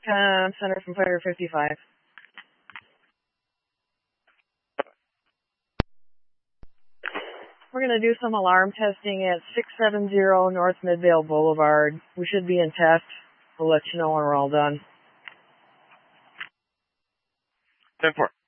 Center from Fire 55. We're going to do some alarm testing at 670 North Midvale Boulevard. We should be in test. We'll let you know when we're all done. 10-4.